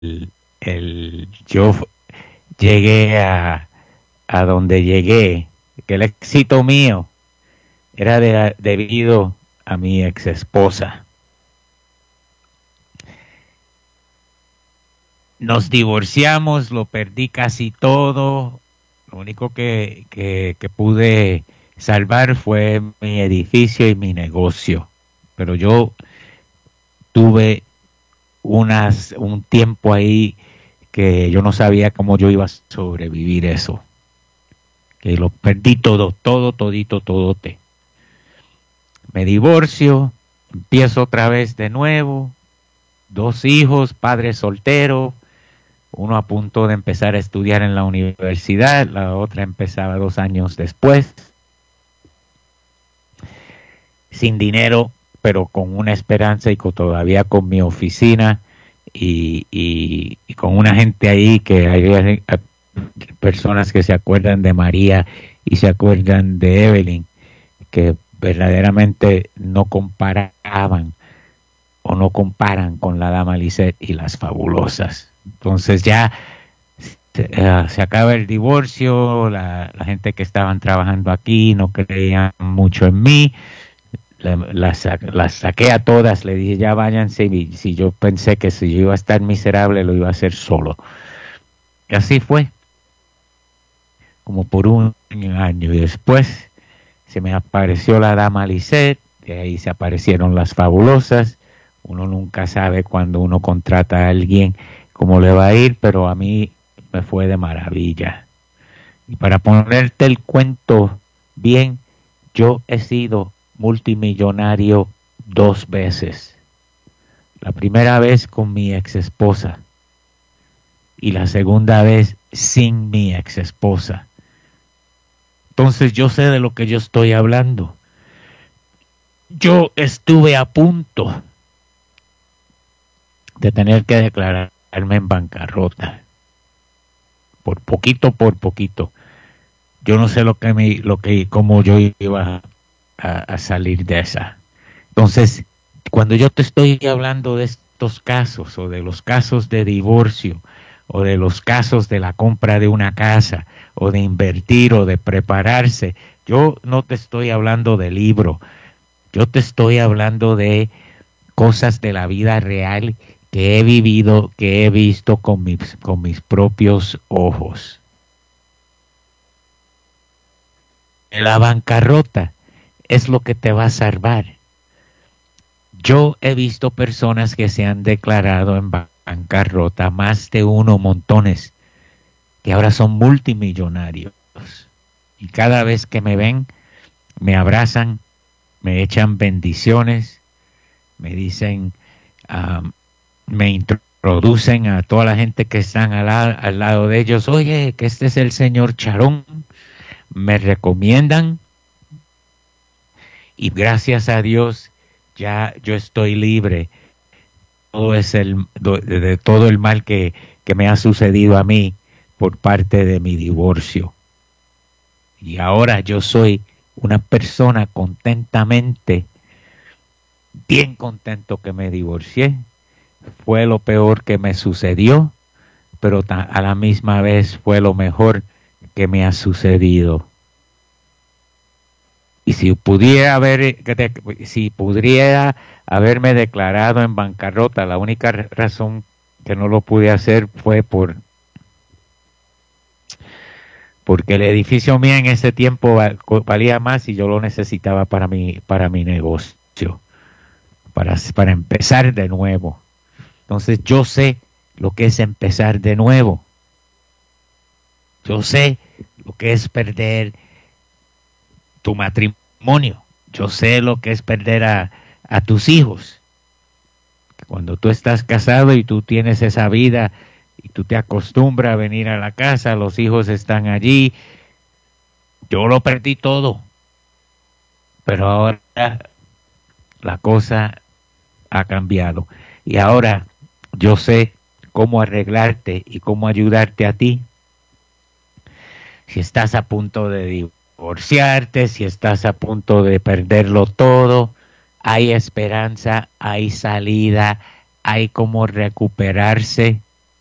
yo llegué a donde llegué, que el éxito mío era debido a mi ex esposa. Nos divorciamos, lo perdí casi todo. Lo único que pude salvar fue mi edificio y mi negocio. Pero yo tuve un tiempo ahí que yo no sabía cómo yo iba a sobrevivir eso. Que lo perdí todo, todito, todote. Me divorcio, empiezo otra vez de nuevo, 2 hijos, padre soltero, uno a punto de empezar a estudiar en la universidad, la otra empezaba 2 años después, sin dinero, pero con una esperanza y todavía con mi oficina y con una gente ahí que hay personas que se acuerdan de María y se acuerdan de Evelyn, que verdaderamente no comparaban o no comparan con la Dama Lisette y las Fabulosas. Entonces ya se acaba el divorcio, la gente que estaban trabajando aquí no creían mucho en mí, las saqué a todas, le dije ya váyanse, y si yo pensé que si yo iba a estar miserable lo iba a hacer solo. Y así fue, como por un año, y después se me apareció la Dama Lisette, de ahí se aparecieron las Fabulosas. Uno nunca sabe cuando uno contrata a alguien cómo le va a ir, pero a mí me fue de maravilla. Y para ponerte el cuento bien, yo he sido multimillonario 2 veces. La primera vez con mi ex esposa y la segunda vez sin mi ex esposa. Entonces yo sé de lo que yo estoy hablando. Yo estuve a punto de tener que declararme en bancarrota. Por poquito. Yo no sé cómo yo iba a salir de esa. Entonces, cuando yo te estoy hablando de estos casos, o de los casos de divorcio, o de los casos de la compra de una casa, o de invertir, o de prepararse, yo no te estoy hablando de libro, yo te estoy hablando de cosas de la vida real que he vivido, que he visto con mis propios ojos. La bancarrota es lo que te va a salvar. Yo he visto personas que se han declarado en bancarrota, más de uno, montones, que ahora son multimillonarios. Y cada vez que me ven, me abrazan, me echan bendiciones, me dicen, me introducen a toda la gente que están al lado de ellos. Oye, que este es el señor Charón. Me recomiendan. Y gracias a Dios, ya yo estoy libre. De todo el mal que me ha sucedido a mí por parte de mi divorcio. Y ahora yo soy una persona contentamente, bien contento que me divorcié. Fue lo peor que me sucedió, pero a la misma vez fue lo mejor que me ha sucedido. Y si pudiera haberme declarado en bancarrota, la única razón que no lo pude hacer fue porque el edificio mío en ese tiempo valía más y yo lo necesitaba para mi negocio, para empezar de nuevo. Entonces yo sé lo que es empezar de nuevo. Yo sé lo que es perder tu matrimonio. Yo sé lo que es perder a tus hijos. Cuando tú estás casado y tú tienes esa vida y tú te acostumbras a venir a la casa, los hijos están allí. Yo lo perdí todo. Pero ahora la cosa ha cambiado. Y ahora yo sé cómo arreglarte y cómo ayudarte a ti. Si estás a punto de divorciarte, si estás a punto de perderlo todo, hay esperanza, hay salida, hay cómo recuperarse.